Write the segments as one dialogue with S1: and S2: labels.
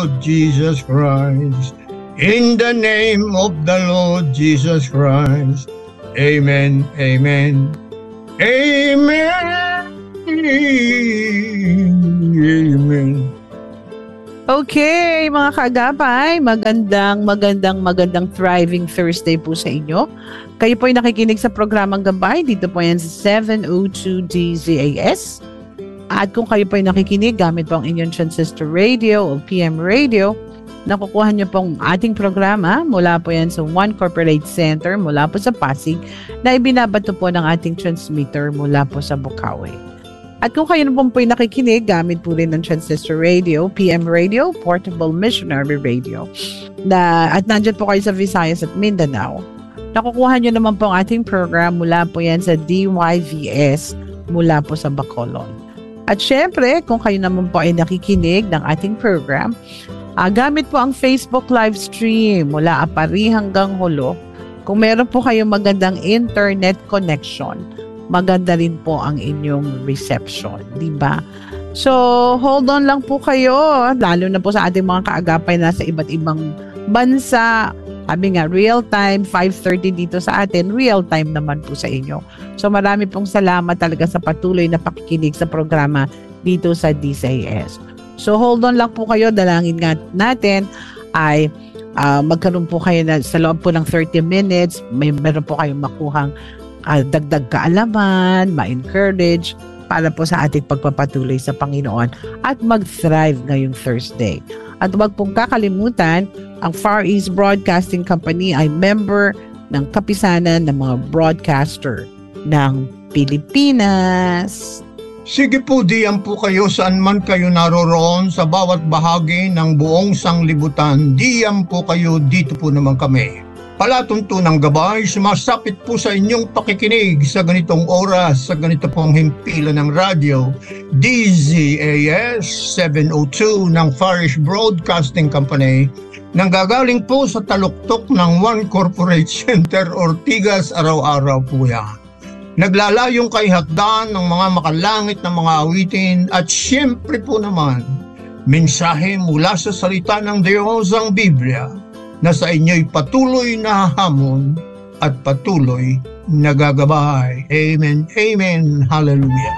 S1: Lord Jesus Christ. In the name of the Lord Jesus Christ. Amen, amen, amen, amen.
S2: Okay, mga kaagapay, magandang thriving Thursday po sa inyo. Kayo po ay nakikinig sa programang Gabay. Dito po yan sa 702 DZAS. At kung kayo po ay nakikinig gamit po ang inyong transistor radio o PM radio, nakukuha niyo pong ating programa mula po yan sa One Corporate Center mula po sa Pasig na ibinabato po ng ating transmitter mula po sa Bukawi. At kung kayo po ay nakikinig gamit po rin ng transistor radio, PM radio, portable missionary radio, at nandyan po kayo sa Visayas at Mindanao, nakukuha niyo naman po ang ating program mula po yan sa DYVS mula po sa Bacolod. At syempre, kung kayo naman po ay nakikinig ng ating program, gamit po ang Facebook live stream mula Apari hanggang Hulo. Kung meron po kayong magandang internet connection, maganda rin po ang inyong reception, di ba? So, hold on lang po kayo, lalo na po sa ating mga kaagapay na sa iba't ibang bansa. Sabi nga, real time, 5:30 dito sa atin, real time naman po sa inyo. So, marami pong salamat talaga sa patuloy na pakikinig sa programa dito sa DCAS. So, hold on lang po kayo, dalangin nga natin ay magkaroon po kayo na sa loob po ng 30 minutes, meron po kayong makuhang dagdag kaalaman, ma-encourage para po sa ating pagpapatuloy sa Panginoon at mag-thrive ngayong Thursday. At huwag pong kakalimutan, ang Far East Broadcasting Company ay member ng kapisanan ng mga broadcaster ng Pilipinas.
S1: Sige po, diyan po kayo saan man kayo naroroon sa bawat bahagi ng buong sanglibutan. Diyan po kayo, dito po naman kami. Palatuntunang gabay, sumasapit po sa inyong pakikinig sa ganitong oras, sa ganito pong himpilan ng radyo, DZAS 702 ng Far East Broadcasting Company, nanggagaling po sa taluktok ng One Corporate Center, Ortigas, araw-araw po yan. Naglalayong kay hatdan ng mga makalangit na mga awitin at siyempre po naman, mensahe mula sa salita ng Diyos ang Biblia, na sa inyo'y patuloy na hamon at patuloy na gagabay. Amen, amen, hallelujah.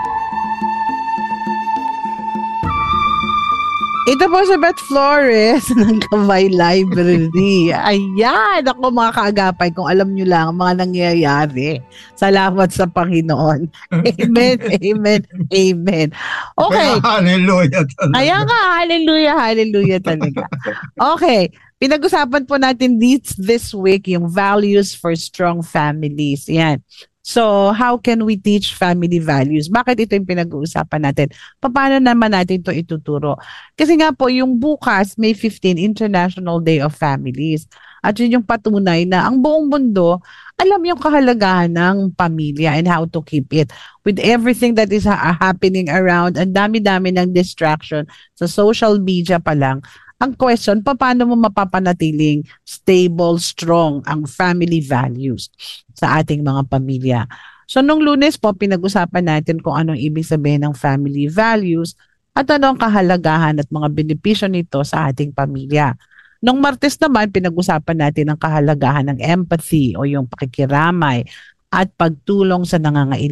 S2: Ito po si Beth Flores ng Gabay Library. Ayan, ako mga kaagapay, kung alam nyo lang ang mga nangyayari. Salamat sa Panginoon. Amen, amen, amen. Okay.
S1: Hallelujah talaga.
S2: Ayan nga, hallelujah, hallelujah talaga. Okay, pinag-usapan po natin this week yung values for strong families. Yan. So, how can we teach family values? Bakit ito yung pinag-uusapan natin? Paano naman natin ito ituturo? Kasi nga po, yung bukas, May 15, International Day of Families. At yun yung patunay na ang buong mundo, alam yung kahalagahan ng pamilya and how to keep it. With everything that is happening around, ang dami-dami ng distraction sa social media pa lang, ang question, paano mo mapapanatiling stable, strong ang family values sa ating mga pamilya? So, nung Lunes po, pinag-usapan natin kung anong ibig sabihin ng family values at ano ang kahalagahan at mga benepisyo nito sa ating pamilya. Nung Martes naman, pinag-usapan natin ang kahalagahan ng empathy o yung pakikiramay at pagtulong sa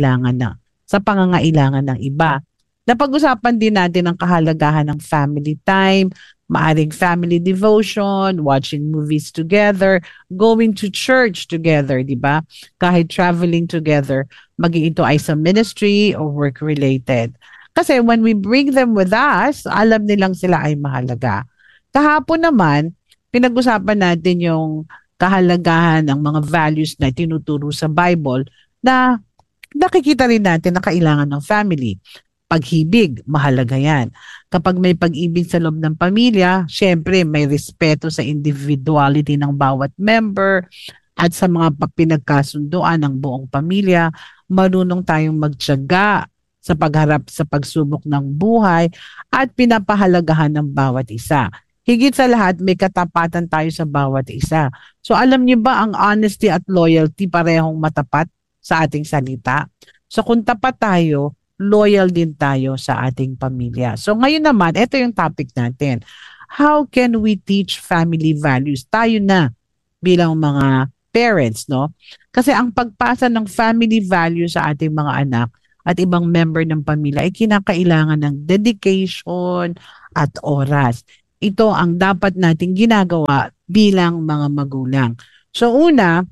S2: sa pangangailangan ng iba. Napag-usapan din natin ang kahalagahan ng family time, maaring family devotion, watching movies together, going to church together, di ba? Kahit traveling together, maging ito ay sa ministry or work-related. Kasi when we bring them with us, alam nilang sila ay mahalaga. Kahapon naman, pinag-usapan natin yung kahalagahan ng mga values na tinuturo sa Bible na nakikita rin natin na kailangan ng family. Paghibig, mahalaga yan. Kapag may pag-ibig sa loob ng pamilya, syempre may respeto sa individuality ng bawat member at sa mga pinagkasunduan ng buong pamilya, marunong tayong magtiyaga sa pagharap sa pagsubok ng buhay at pinapahalagahan ng bawat isa. Higit sa lahat, may katapatan tayo sa bawat isa. So alam niyo ba ang honesty at loyalty parehong matapat sa ating salita? So kung tapat tayo, loyal din tayo sa ating pamilya. So ngayon naman, ito yung topic natin. how can we teach family values? Tayo na bilang mga parents, no? Kasi ang pagpasa ng family values sa ating mga anak at ibang member ng pamilya ay kinakailangan ng dedication at oras. Ito ang dapat nating ginagawa bilang mga magulang. So una,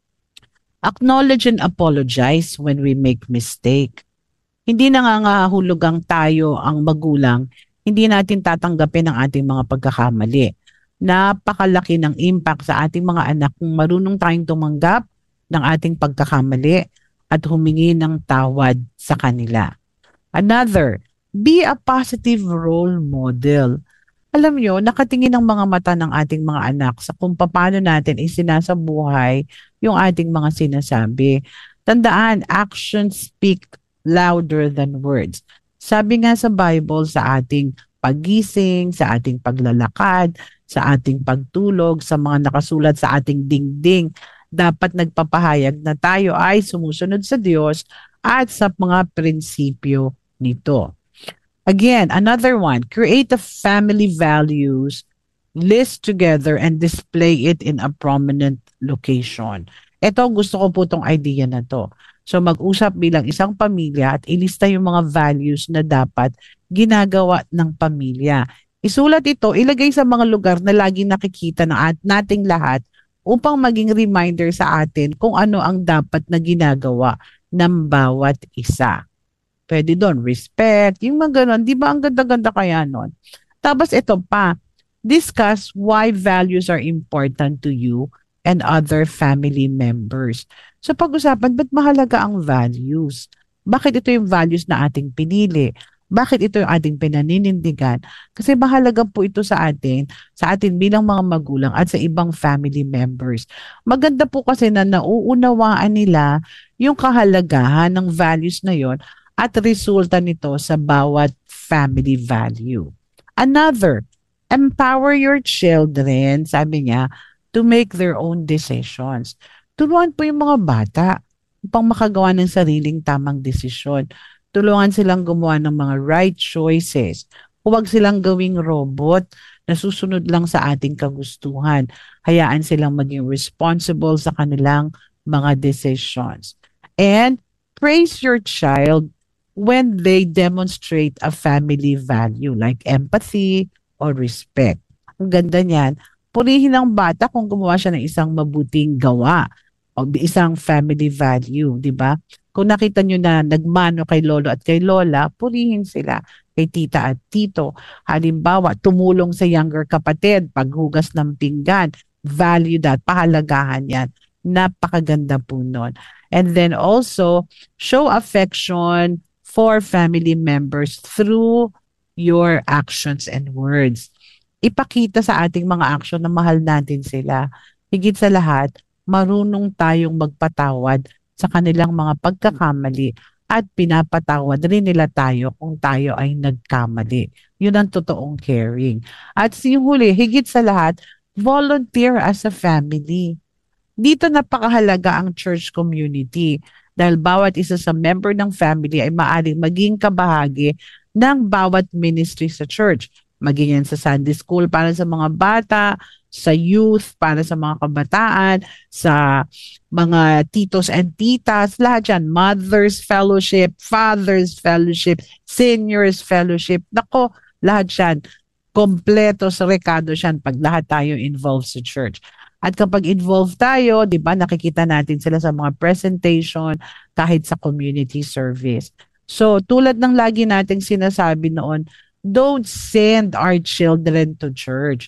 S2: acknowledge and apologize when we make mistake. Hindi nangangahulugang tayo ang magulang, hindi natin tatanggapin ang ating mga pagkakamali. Napakalaki ng impact sa ating mga anak kung marunong tayong tumanggap ng ating pagkakamali at humingi ng tawad sa kanila. Another, be a positive role model. Alam nyo, nakatingin ang mga mata ng ating mga anak sa kung paano natin isinasabuhay yung ating mga sinasabi. Tandaan, actions speak louder than words. Sabi nga sa Bible, sa ating paggising, sa ating paglalakad, sa ating pagtulog, sa mga nakasulat sa ating dingding, dapat nagpapahayag na tayo ay sumusunod sa Diyos at sa mga prinsipyo nito. Again, another one, create a family values list together and display it in a prominent location. Ito, gusto ko po itong idea na to. So mag-usap bilang isang pamilya at ilista yung mga values na dapat ginagawa ng pamilya. Isulat ito, ilagay sa mga lugar na laging nakikita ng nating lahat upang maging reminder sa atin kung ano ang dapat na ginagawa ng bawat isa. Pwede doon, respect, yung mga ganon. Di ba ang ganda-ganda kaya nun? Tapos ito pa, discuss why values are important to you and other family members. So pag-usapan, ba't mahalaga ang values? Bakit ito yung values na ating pinili? Bakit ito yung ating pinaninindigan? Kasi mahalaga po ito sa atin bilang mga magulang at sa ibang family members. Maganda po kasi na nauunawaan nila yung kahalagahan ng values na yon at resulta nito sa bawat family value. Another, empower your children, sabi niya, to make their own decisions. Turuan po yung mga bata upang makagawa ng sariling tamang desisyon. Tulungan silang gumawa ng mga right choices. Huwag silang gawing robot na susunod lang sa ating kagustuhan. Hayaan silang maging responsible sa kanilang mga decisions. And praise your child when they demonstrate a family value like empathy or respect. Ang ganda niyan. Purihin ng bata kung gumawa siya ng isang mabuting gawa o isang family value, di ba? Kung nakita nyo na nagmano kay lolo at kay lola, purihin sila kay tita at tito. Halimbawa, tumulong sa younger kapatid, paghugas ng pinggan, value that, pahalagahan yan. Napakaganda po nun. And then also, show affection for family members through your actions and words. Ipakita sa ating mga action na mahal natin sila. Higit sa lahat, marunong tayong magpatawad sa kanilang mga pagkakamali at pinapatawad rin nila tayo kung tayo ay nagkamali. Yun ang totoong caring. At yung huli, higit sa lahat, volunteer as a family. Dito napakahalaga ang church community dahil bawat isa sa member ng family ay maaaring maging kabahagi ng bawat ministry sa church. Maging yan sa Sunday school para sa mga bata, sa youth para sa mga kabataan, sa mga titos and titas, lahat yan. Mothers Fellowship, Fathers Fellowship, Seniors Fellowship. Nako, lahat yan. Kompleto sa rekado yan pag lahat tayo involved sa church. At kapag involved tayo, di ba, nakikita natin sila sa mga presentation, kahit sa community service. So, tulad ng lagi nating sinasabi noon, don't send our children to church.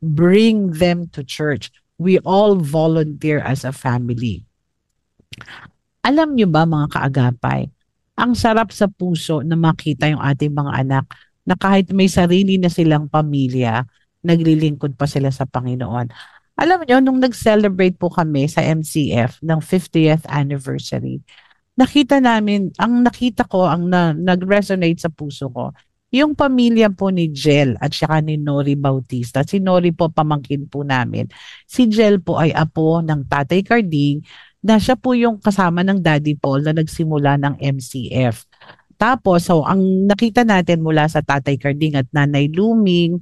S2: Bring them to church. We all volunteer as a family. Alam nyo ba mga kaagapay, ang sarap sa puso na makita yung ating mga anak na kahit may sarili na silang pamilya, naglilingkod pa sila sa Panginoon. Alam nyo, nung nag-celebrate po kami sa MCF ng 50th anniversary, nakita namin, ang nakita ko, ang nag-resonate sa puso ko, yung pamilya po ni Jel at saka ni Nori Bautista. Si Nori po pamangkin po namin. Si Jel po ay apo ng Tatay Carding na siya po yung kasama ng Daddy Paul na nagsimula ng MCF. Tapos, so ang nakita natin mula sa Tatay Carding at Nanay Luming,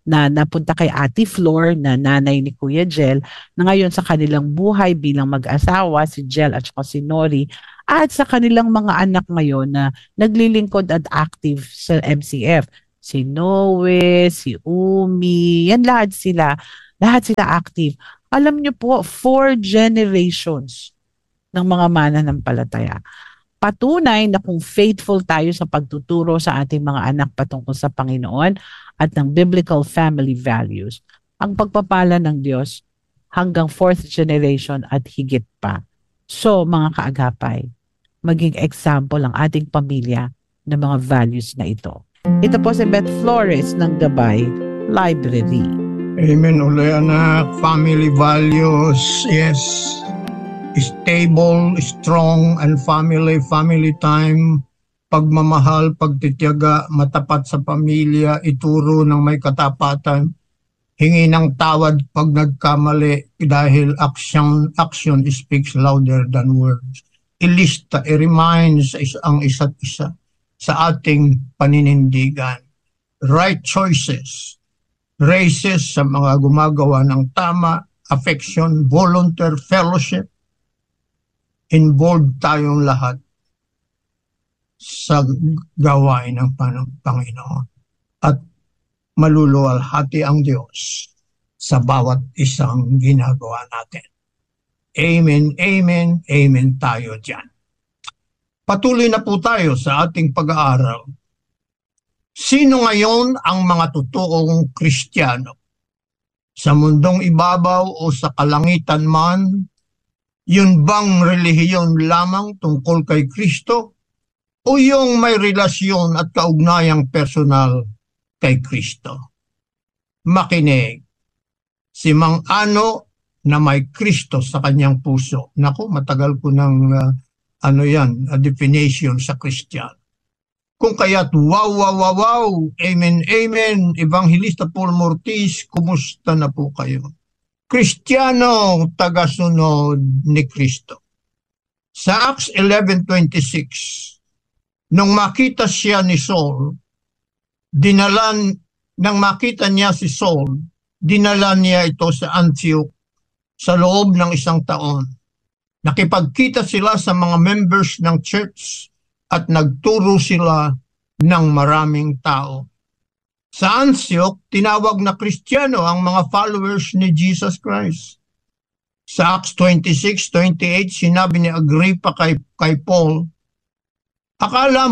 S2: na napunta kay Ate Flor na nanay ni Kuya Jel, na ngayon sa kanilang buhay bilang mag-asawa, si Jel at saka si Nori, at sa kanilang mga anak ngayon na naglilingkod at active sa MCF. Si Noe, si Umi, yan lahat sila active. Alam niyo po, 4 generations ng mga mananampalataya. Patunay na kung faithful tayo sa pagtuturo sa ating mga anak patungkol sa Panginoon at ng biblical family values, ang pagpapala ng Diyos hanggang 4th generation at higit pa. So, mga kaagapay, maging example ang ating pamilya ng mga values na ito. Ito po si Beth Flores ng Gabay Library.
S1: Amen. Uli anak, family values, yes. Stable, strong, and family time, pagmamahal, pagtitiyaga, matapat sa pamilya, ituro ng may katapatan, hingi ng tawad pag nagkamali dahil action speaks louder than words. Ilista, i-reminds ang isa't isa sa ating paninindigan. Right choices, races sa mga gumagawa ng tama, affection, volunteer, fellowship, involved tayong lahat sa gawain ng Panginoon. At maluluwalhati ang Diyos sa bawat isang ginagawa natin. Amen, amen, amen tayo dyan. Patuloy na po tayo sa ating pag-aaral. Sino ngayon ang mga totoong Kristiyano? Sa mundong ibabaw o sa kalangitan man, yun bang relihiyon lamang tungkol kay Kristo o yung may relasyon at kaugnayang personal kay Kristo? Makinig, si Mang Ano na may Kristo sa kanyang puso. Naku, matagal ko ng definition sa Kristiyano. Kung kaya't wow, amen, amen, Evangelista Paul Mortiz, kumusta na po kayo? Kristiyano tagasunod ni Kristo. Sa Acts 11:26, nung makita siya ni Saul, nang makita niya si Saul, dinala niya ito sa Antioch sa loob ng 1 taon. Nakipagkita sila sa mga members ng church at nagturo sila ng maraming tao. Sa Antioch, tinawag na Kristiyano ang mga followers ni Jesus Christ. Sa Acts 26:28, sinabi ni Agrippa kay Paul, Akala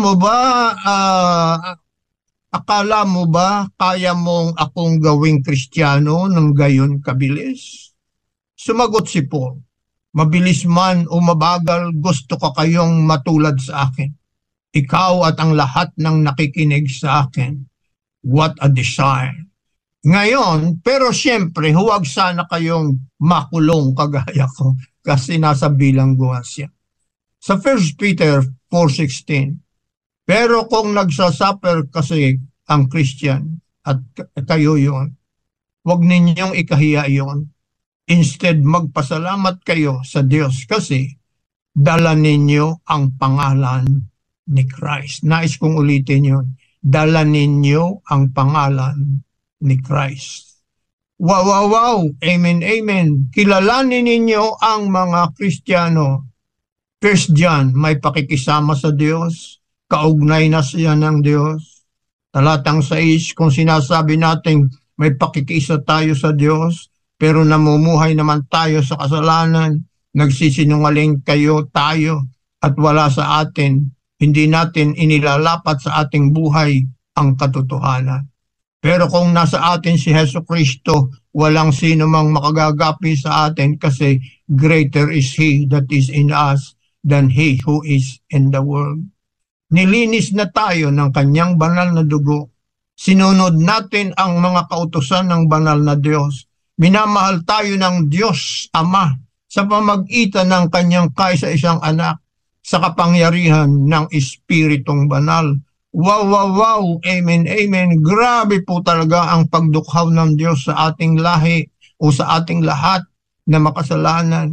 S1: mo ba kaya mong akong gawing Kristiyano ng gayon kabilis? Sumagot si Paul, mabilis man o mabagal, gusto ko kayong matulad sa akin. Ikaw at ang lahat ng nakikinig sa akin. What a desire. Ngayon, pero siyempre, huwag sana kayong makulong kagaya ko kasi nasa bilangguan siya. Sa 1 Peter 4:16, pero kung nagsasuffer kasi ang Christian at kayo yun, huwag ninyong ikahiya yun. Instead, magpasalamat kayo sa Diyos kasi dala ninyo ang pangalan ni Christ. Nais kong ulitin yun. Dala ninyo ang pangalan ni Christ. Wow. Amen, amen. Kilalanin ninyo ang mga Kristiyano. First John, may pakikisama sa Diyos. Kaugnay na siya ng Diyos. Talatang 6, kung sinasabi natin may pakikisa tayo sa Diyos, pero namumuhay naman tayo sa kasalanan, nagsisinungaling tayo, at wala sa atin, hindi natin inilalapat sa ating buhay ang katotohanan. Pero kung nasa atin si Jesucristo, walang sino mang makagagapi sa atin kasi greater is He that is in us than he who is in the world. Nilinis na tayo ng kanyang banal na dugo. Sinunod natin ang mga kautusan ng banal na Diyos. Minamahal tayo ng Diyos Ama sa pamagitan ng kanyang kaisa-isang anak sa kapangyarihan ng Espiritong Banal. Wow. Amen, amen. Grabe po talaga ang pagdukhaw ng Diyos sa ating lahi o sa ating lahat na makasalanan.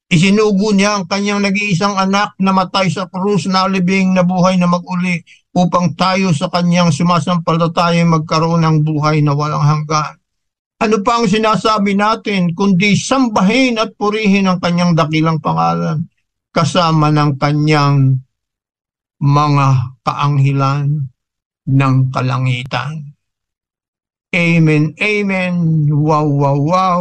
S1: Isinugo niya ang kanyang nag-iisang anak na matay sa krus na alibing na buhay na mag-uli upang tayo sa kanyang sumasampalataya magkaroon ng buhay na walang hanggan. Ano pa ang sinasabi natin kundi sambahin at purihin ang kanyang dakilang pangalan kasama ng kanyang mga kaanghilan ng kalangitan. Amen, amen, wow, wow, wow.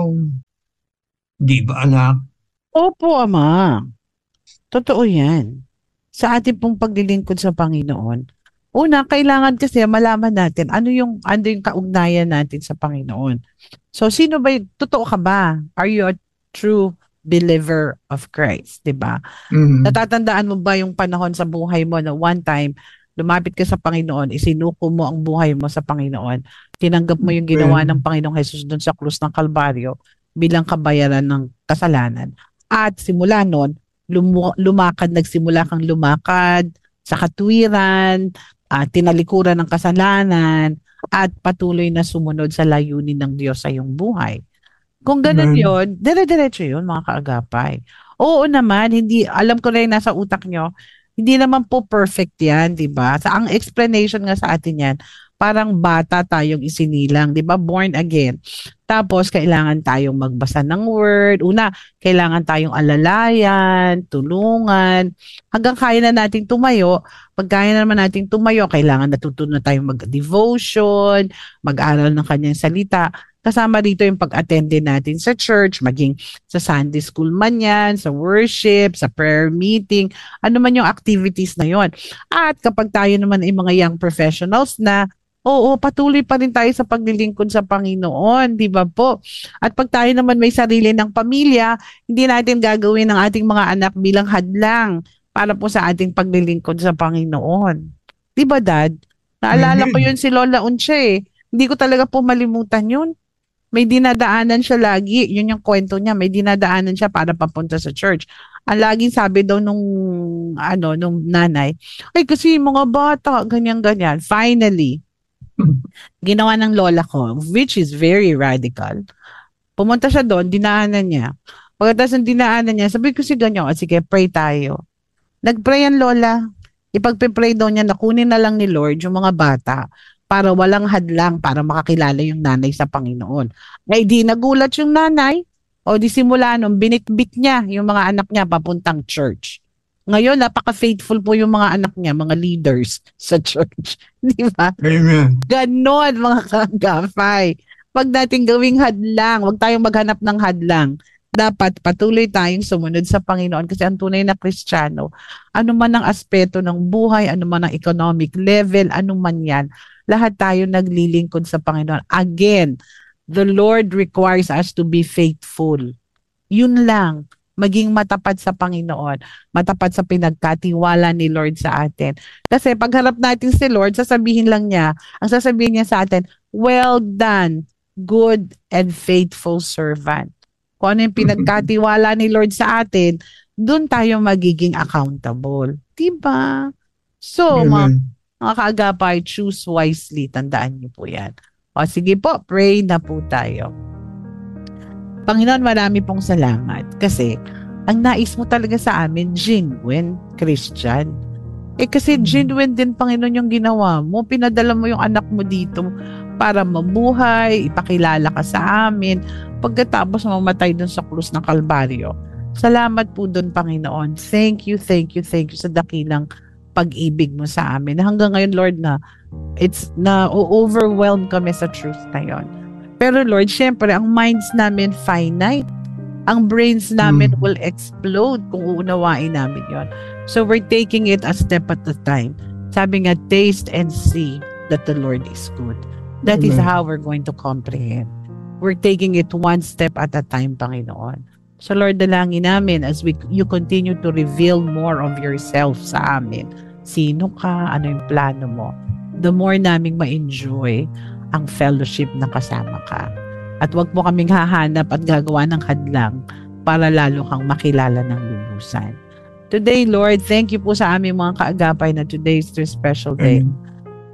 S1: Di ba anak?
S2: Opo, Ama. Totoo yan. Sa ating pong paglilingkod sa Panginoon, una, kailangan kasi malaman natin ano yung kaugnayan natin sa Panginoon. So, sino ba totoo ka ba? Are you a true believer of Christ? Diba? Natatandaan mo ba yung panahon sa buhay mo na one time, lumapit ka sa Panginoon, isinuko mo ang buhay mo sa Panginoon, tinanggap mo yung ginawa ng Panginoong Jesus doon sa krus ng Kalbaryo bilang kabayaran ng kasalanan. At simula nun, nagsimula kang lumakad sa katwiran, tinalikuran ng kasalanan, at patuloy na sumunod sa layunin ng Diyos sa iyong buhay. Kung ganun yun, dire-diretso yun mga kaagapay. Oo naman, alam ko na yung nasa utak nyo, hindi naman po perfect yan, di ba? Ang explanation nga sa atin yan, parang bata tayong isinilang, di ba? Born again. Tapos, kailangan tayong magbasa ng word. Una, kailangan tayong alalayan, tulungan. Hanggang kaya na nating tumayo. Pag kaya na naman nating tumayo, kailangan natutunan tayong mag-devotion, mag-aral ng kanyang salita. Kasama dito yung pag-attend din natin sa church, maging sa Sunday school man yan, sa worship, sa prayer meeting, ano man yung activities na yon. At kapag tayo naman ay mga young professionals na, oo, patuloy pa rin tayo sa paglilingkod sa Panginoon, di ba po? At pag tayo naman may sarili ng pamilya, hindi natin gagawin ang ating mga anak bilang hadlang para po sa ating paglilingkod sa Panginoon. Di ba, Dad? Naalala ko yun si Lola Unche. Hindi ko talaga po malimutan yun. May dinadaanan siya lagi. Yun yung kwento niya. May dinadaanan siya para papunta sa church. Ang laging sabi daw nung nanay, ay kasi mga bata, ganyan-ganyan. Finally, ginawa ng lola ko, which is very radical. Pumunta siya doon, dinaanan niya. Pagkatapos ng dinaanan niya, sabi ko si ganyan, sige, pray tayo. Nag-pray ang lola. Ipagpe-pray daw niya, nakunin na lang ni Lord yung mga bata para walang hadlang para makakilala yung nanay sa Panginoon. Ay di nagulat yung nanay, o di simula nung binitbit niya yung mga anak niya papuntang church. Ngayon, napaka-faithful po yung mga anak niya, mga leaders sa church. Di ba?
S1: Amen.
S2: Ganon, mga kagapay. Pag natin gawing hadlang, huwag tayong maghanap ng hadlang. Dapat patuloy tayong sumunod sa Panginoon kasi ang tunay na Kristiyano, ano man ang aspeto ng buhay, ano man ang economic level, ano man yan, lahat tayo naglilingkod sa Panginoon. Again, the Lord requires us to be faithful. Yun lang. Maging matapat sa Panginoon, matapat sa pinagkatiwala ni Lord sa atin. Kasi pagharap natin si Lord, sasabihin lang niya, ang sasabihin niya sa atin, well done, good and faithful servant. Kung ano yung pinagkatiwala ni Lord sa atin, doon tayo magiging accountable. Diba? So, mga kaagapay, choose wisely. Tandaan niyo po yan. O sige po, pray na po tayo. Panginoon, marami pong salamat kasi ang nais mo talaga sa amin, genuine Christian. Kasi genuine din, Panginoon, yung ginawa mo. Pinadala mo yung anak mo dito para mabuhay, ipakilala ka sa amin, pagkatapos mamatay dun sa krus ng Kalbaryo. Salamat po dun, Panginoon. Thank you sa dakilang pag-ibig mo sa amin. Hanggang ngayon, Lord, overwhelmed kami sa truth na yon. Pero Lord, syempre, ang minds namin finite. Ang brains namin will explode kung uunawain namin yon. So we're taking it a step at a time. Sabi nga, taste and see that the Lord is good. That is how we're going to comprehend. We're taking it one step at a time, Panginoon. So Lord, dalangin namin as you continue to reveal more of yourself sa amin. Sino ka? Ano yung plano mo? The more naming ma-enjoy ang fellowship na kasama ka. At wag mo kaming hahanap at gagawa ng hadlang para lalo kang makilala ng lubusan. Today, Lord, thank you po sa aming mga kaagapay na today is their special day.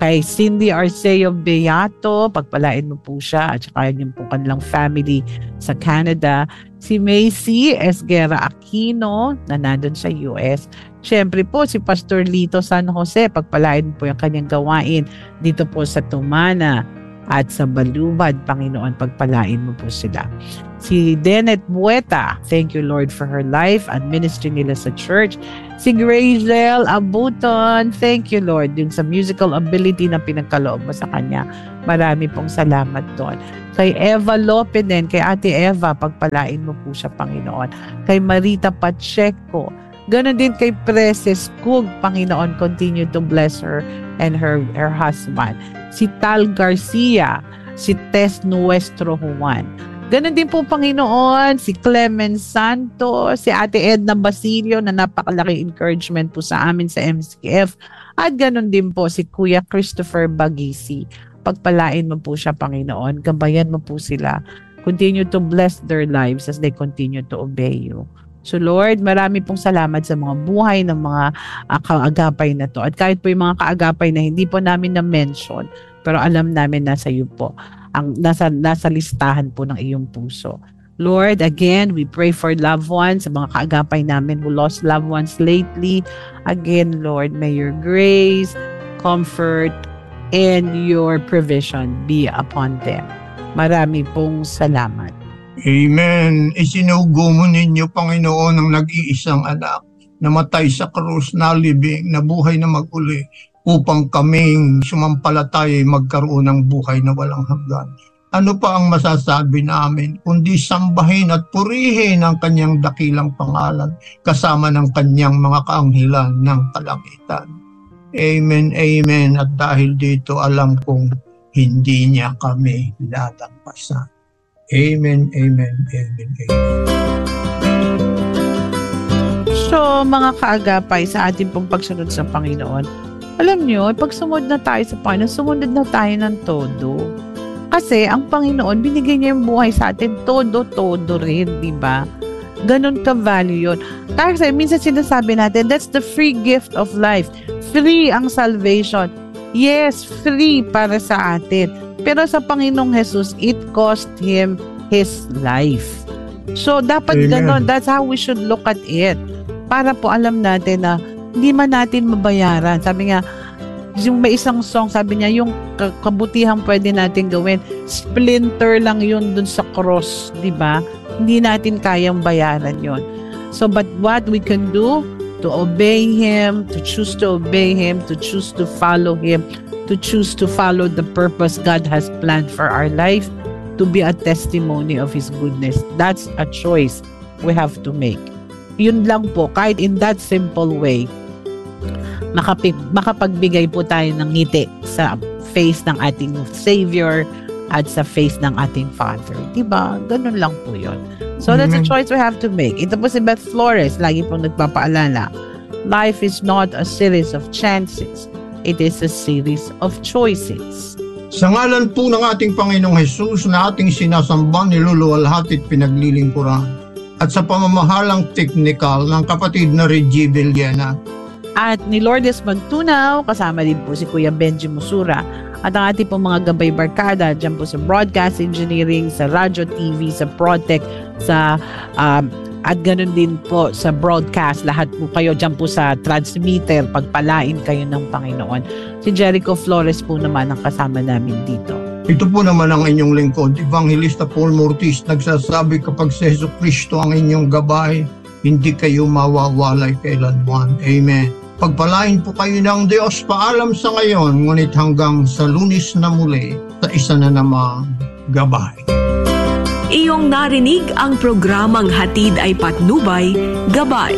S2: Kay Cindy Arceo Beato, pagpalain mo po siya at saka yung po kanilang family sa Canada. Si Macy Esguera Aquino na nandun sa US. Siyempre po si Pastor Lito San Jose, pagpalain po yung kanyang gawain dito po sa Tumana at sa Balubad. Panginoon, pagpalain mo po sila. Si Denet Bueta, thank you Lord for her life and ministry nila sa church. Si Grazel Abuton, thank you Lord yung sa musical ability na pinagkaloob mo sa kanya. Marami pong salamat doon. Kay Eva Lopeden, kay Ate Eva, pagpalain mo po siya Panginoon. Kay Marita Pacheco, ganon din kay Preces Kug, Panginoon, continue to bless her and her husband. Si Tal Garcia, si Tess Nuestro Juan. Ganon din po Panginoon, si Clemens Santos, si Ate Edna Basilio na napakalaki encouragement po sa amin sa MCF. At ganon din po si Kuya Christopher Bagisi. Pagpalain mo po siya Panginoon, gabayan mo po sila. Continue to bless their lives as they continue to obey you. So Lord, marami pong salamat sa mga buhay ng mga kaagapay na to. At kahit po yung mga kaagapay na hindi po namin na-mention, pero alam namin nasa iyo po. Ang nasa listahan po ng iyong puso. Lord, again, we pray for loved ones, sa mga kaagapay namin who lost loved ones lately. Again, Lord, may your grace, comfort, and your provision be upon them. Marami pong salamat.
S1: Amen. Isinugo mo ninyo, Panginoon, ang nag-iisang anak, namatay sa krus, nalibing, nabuhay na mag-uli, upang kaming sumampalataya magkaroon ng buhay na walang hanggan. Ano pa ang masasabi namin kundi sambahin at purihin ang kanyang dakilang pangalan kasama ng kanyang mga kaanghilan ng kalangitan. Amen, amen. At dahil dito alam kong hindi niya kami lalagpasan. Amen, amen, amen, amen.
S2: So mga kaagapay sa ating pong pagsunod sa Panginoon, alam nyo, pag sumunod na tayo sa Panginoon, sumunod na tayo ng todo. Kasi ang Panginoon, binigay niya yung buhay sa atin, todo rin, di ba? Ganon ka-value yun. Kasi minsan sinasabi natin, that's the free gift of life. Free ang salvation. Yes, free para sa atin. Pero sa Panginoong Jesus, it cost Him His life. So, dapat ganon. That's how we should look at it. Para po alam natin na hindi man natin mabayaran. Sabi nga, yung may isang song, sabi niya, yung kabutihan pwede natin gawin, splinter lang yun dun sa cross, di ba? Hindi natin kayang bayaran yun. So, but what we can do, to obey Him, to choose to obey Him, to choose to follow Him, to choose to follow the purpose God has planned for our life, to be a testimony of His goodness. That's a choice we have to make. Yun lang po, kahit in that simple way, makapagbigay po tayo ng ngiti sa face ng ating Savior at sa face ng ating Father. Diba? Ganun lang po yun. So that's a choice we have to make. Ito po si Beth Flores, lagi pong nagpapaalala. Life is not a series of chances. It is a series of choices.
S1: Sa ngalan po ng ating Panginoong Jesus na ating sinasamba, niluluwalhati at pinaglilingkuran, at sa pamamahalang technical ng kapatid na Reggie Villena,
S2: at ni Lourdes Magtunaw, kasama din po si Kuya Benji Musura. At ang ating pong mga gabay barkada, dyan po sa broadcast engineering, sa radio, TV, sa Protec, sa at ganun din po sa broadcast. Lahat po kayo dyan po sa transmitter, pagpalain kayo ng Panginoon. Si Jericho Flores po naman ang kasama namin dito.
S1: Ito po naman ang inyong lingkod, Evangelista Paul Mortis, nagsasabi kapag si Jesu Cristo ang inyong gabay, hindi kayo mawawalay kailanman. Amen. Pagpalain po kayo ng Diyos. Paalam sa ngayon, ngunit hanggang sa Lunes na muli, sa isa na namang gabay.
S3: Iyong narinig ang programang Hatid ay Patnubay, Gabay.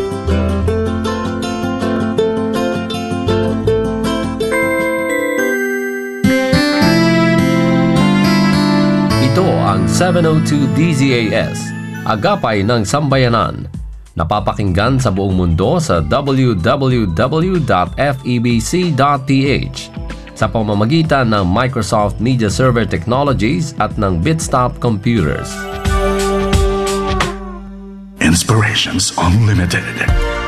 S4: Ito ang 702 DZAS, Agapay ng Sambayanan. Napapakinggan sa buong mundo sa www.febc.ph sa pamamagitan ng Microsoft Media Server Technologies at ng Bitstop Computers.
S5: Inspirations Unlimited.